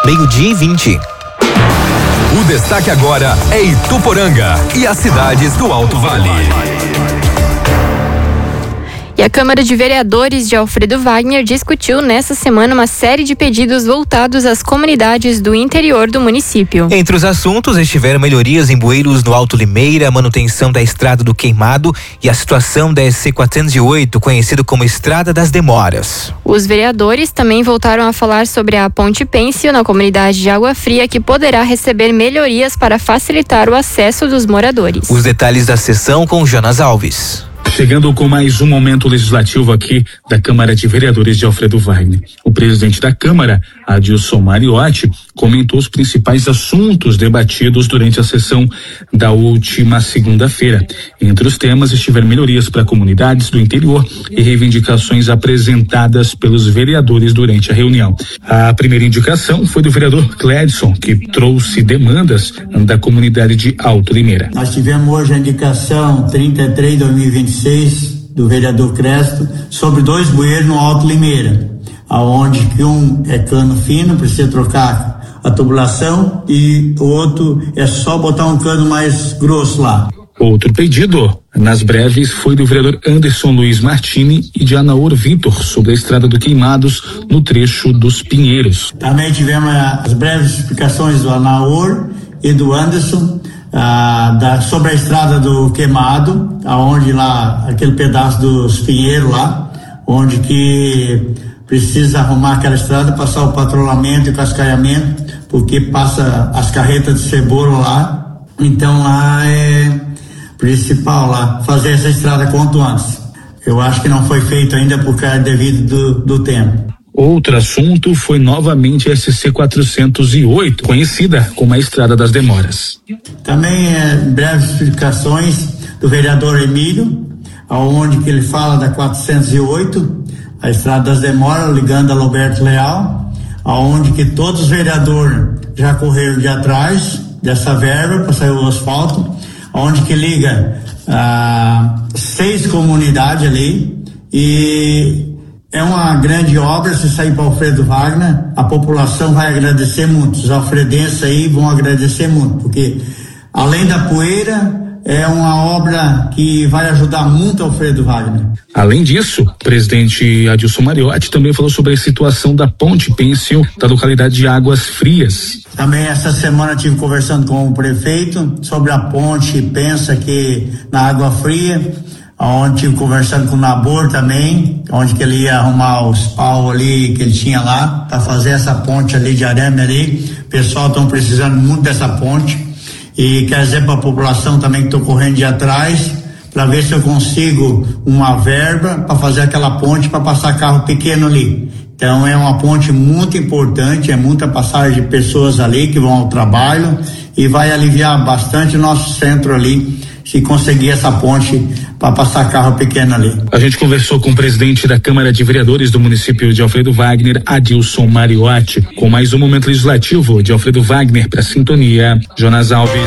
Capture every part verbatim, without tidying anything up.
meio-dia e vinte. O destaque agora é Ituporanga e as cidades do Alto Vale. E a Câmara de Vereadores de Alfredo Wagner discutiu nesta semana uma série de pedidos voltados às comunidades do interior do município. Entre os assuntos estiveram melhorias em bueiros no Alto Limeira, manutenção da Estrada do Queimado e a situação da S C quatrocentos e oito, conhecido como Estrada das Demoras. Os vereadores também voltaram a falar sobre a Ponte Pêncil na comunidade de Água Fria, que poderá receber melhorias para facilitar o acesso dos moradores. Os detalhes da sessão com Jonas Alves. Chegando com mais um momento legislativo aqui da Câmara de Vereadores de Alfredo Wagner. O presidente da Câmara, Adilson Mariotti, comentou os principais assuntos debatidos durante a sessão da última segunda-feira. Entre os temas estiveram melhorias para comunidades do interior e reivindicações apresentadas pelos vereadores durante a reunião. A primeira indicação foi do vereador Clédson, que trouxe demandas da comunidade de Alto Limeira. Nós tivemos hoje a indicação trinta e três barra dois mil e vinte e seis do vereador Cresto sobre dois bueiros no Alto Limeira, aonde que um é cano fino, precisa trocar a tubulação, e o outro é só botar um cano mais grosso lá. Outro pedido, nas breves, foi do vereador Anderson Luiz Martini e de Anaor Vitor sobre a Estrada do Queimados no trecho dos Pinheiros. Também tivemos as breves explicações do Anaor e do Anderson ah, da, sobre a Estrada do Queimado, aonde lá, aquele pedaço dos Pinheiros lá, onde que precisa arrumar aquela estrada, passar o patrulhamento e o cascalhamento, porque passa as carretas de cebola lá. Então lá é principal lá, fazer essa estrada quanto antes. Eu acho que não foi feito ainda por causa devido do, do tempo. Outro assunto foi novamente a S C quatrocentos e oito, conhecida como a Estrada das Demoras. Também é, breves explicações do vereador Emílio, aonde que ele fala da quatrocentos e oito, a Estrada das Demoras, ligando a Roberto Leal, aonde que todos os vereadores já correram de atrás dessa verba para sair o asfalto, onde que liga ah, seis comunidades ali, e é uma grande obra. Se sair para Alfredo Wagner, a população vai agradecer muito, os alfredenses aí vão agradecer muito, porque além da poeira, é uma obra que vai ajudar muito Alfredo Wagner. Além disso, o presidente Adilson Mariotti também falou sobre a situação da Ponte Pêncil da localidade de Águas Frias. Também essa semana estive conversando com o prefeito sobre a ponte Pensa que na Água Fria, onde estive conversando com o Nabor também, onde que ele ia arrumar os pau ali que ele tinha lá para fazer essa ponte ali de arame ali. O pessoal estão precisando muito dessa ponte. E quer dizer para a população também que estou correndo de atrás, para ver se eu consigo uma verba para fazer aquela ponte para passar carro pequeno ali. Então é uma ponte muito importante, é muita passagem de pessoas ali que vão ao trabalho e vai aliviar bastante o nosso centro ali, se conseguir essa ponte para passar carro pequeno ali. A gente conversou com o presidente da Câmara de Vereadores do município de Alfredo Wagner, Adilson Mariotti, com mais um momento legislativo de Alfredo Wagner para Sintonia, Jonas Alves.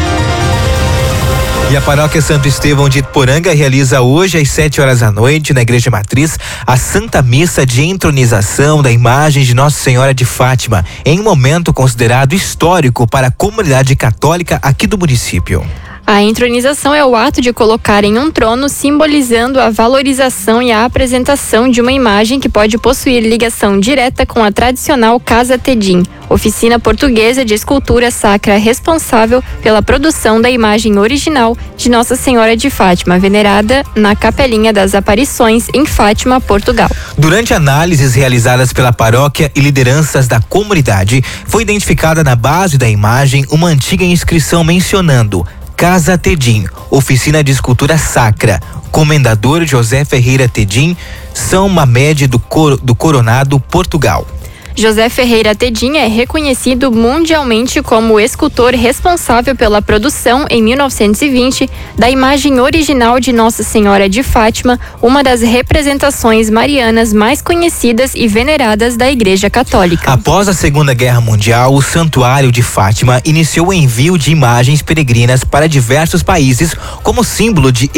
E a Paróquia Santo Estevão de Ituporanga realiza hoje às sete horas da noite na Igreja Matriz a Santa Missa de entronização da imagem de Nossa Senhora de Fátima, em um momento considerado histórico para a comunidade católica aqui do município. A entronização é o ato de colocar em um trono, simbolizando a valorização e a apresentação de uma imagem que pode possuir ligação direta com a tradicional Casa Tedim, oficina portuguesa de escultura sacra responsável pela produção da imagem original de Nossa Senhora de Fátima, venerada na Capelinha das Aparições, em Fátima, Portugal. Durante análises realizadas pela paróquia e lideranças da comunidade, foi identificada na base da imagem uma antiga inscrição mencionando Casa Tedim, oficina de escultura sacra, Comendador José Ferreira Tedim, São Mamede do, Cor, do Coronado, Portugal. José Ferreira Tedim é reconhecido mundialmente como o escultor responsável pela produção, em mil novecentos e vinte, da imagem original de Nossa Senhora de Fátima, uma das representações marianas mais conhecidas e veneradas da Igreja Católica. Após a Segunda Guerra Mundial, o Santuário de Fátima iniciou o envio de imagens peregrinas para diversos países como símbolo de